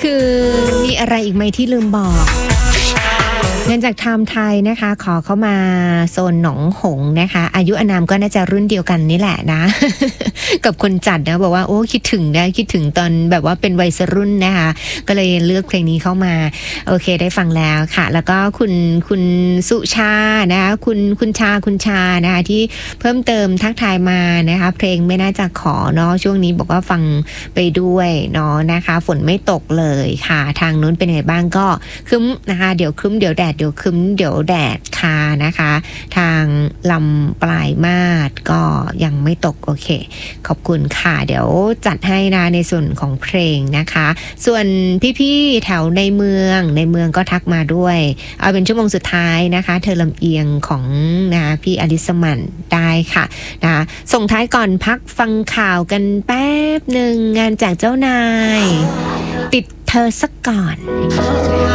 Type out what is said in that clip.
คือมีอะไรอีกไหมที่ลืมบอกเงินจากไทม์ไทยนะคะขอเข้ามาโซนหนองหงนะคะอายุอานามก็น่าจะรุ่นเดียวกันนี่แหละนะ กับคนจัดนะบอกว่าโอ้คิดถึงนะคิดถึงตอนแบบว่าเป็นวัยรุ่นนะคะก็เลยเลือกเพลงนี้เข้ามาโอเคได้ฟังแล้วค่ะแล้วก็คุณสุชานะคะคุณชานะคะที่เพิ่มเติมทักทายมานะคะเพลงไม่น่าจะขอเนาะช่วงนี้บอกว่าฟังไปด้วยเนาะนะคะฝนไม่ตกเลยค่ะทางนู้นเป็นไงบ้างก็ครึ้มนะคะเดี๋ยวครึ้มเดี๋ยวแดดเดี๋ยวครึ้มเดี๋ยวแดดค่ะนะคะทางลำปลายมาศก็ยังไม่ตกโอเคขอบคุณค่ะเดี๋ยวจัดให้นะในส่วนของเพลงนะคะส่วนพี่ๆแถวในเมืองก็ทักมาด้วยเอาเป็นชั่วโมงสุดท้ายนะคะเธอลำเอียงของนะพี่อลิสมันได้ค่ะนะส่งท้ายก่อนพักฟังข่าวกันแป๊บหนึ่งงานจากเจ้านายติดเธอสักก่อน